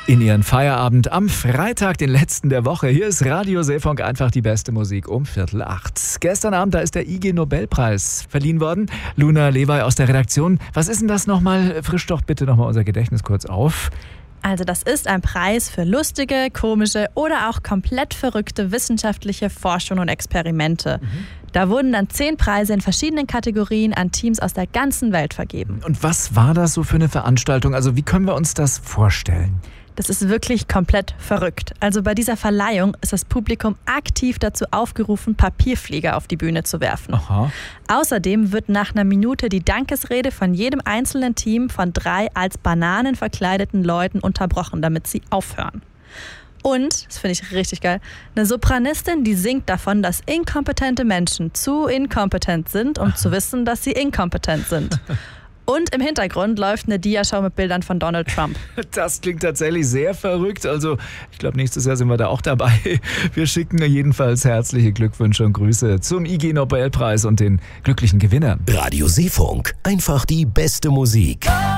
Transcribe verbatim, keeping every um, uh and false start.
In ihren Feierabend am Freitag, den letzten der Woche. Hier ist Radio Seefunk, einfach die beste Musik um Viertel acht. Gestern Abend, da ist der I G-Nobelpreis verliehen worden. Luna Lewey aus der Redaktion. Was ist denn das nochmal? Frisch doch bitte nochmal unser Gedächtnis kurz auf. Also das ist ein Preis für lustige, komische oder auch komplett verrückte wissenschaftliche Forschung und Experimente. Mhm. Da wurden dann zehn Preise in verschiedenen Kategorien an Teams aus der ganzen Welt vergeben. Und was war das so für eine Veranstaltung? Also wie können wir uns das vorstellen? Das ist wirklich komplett verrückt. Also bei dieser Verleihung ist das Publikum aktiv dazu aufgerufen, Papierflieger auf die Bühne zu werfen. Aha. Außerdem wird nach einer Minute die Dankesrede von jedem einzelnen Team von drei als Bananen verkleideten Leuten unterbrochen, damit sie aufhören. Und, das finde ich richtig geil, eine Sopranistin, die singt davon, dass inkompetente Menschen zu inkompetent sind, um zu wissen, dass sie inkompetent sind. Und im Hintergrund läuft eine Diashow mit Bildern von Donald Trump. Das klingt tatsächlich sehr verrückt. Also ich glaube, nächstes Jahr sind wir da auch dabei. Wir schicken jedenfalls herzliche Glückwünsche und Grüße zum I G-Nobelpreis und den glücklichen Gewinnern. Radio Seefunk, einfach die beste Musik.